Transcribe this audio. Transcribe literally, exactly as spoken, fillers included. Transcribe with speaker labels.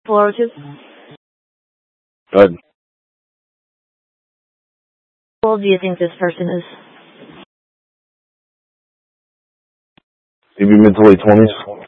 Speaker 1: four oh two.
Speaker 2: Good.
Speaker 1: How old do you think this person is?
Speaker 2: Maybe mid to late twenties.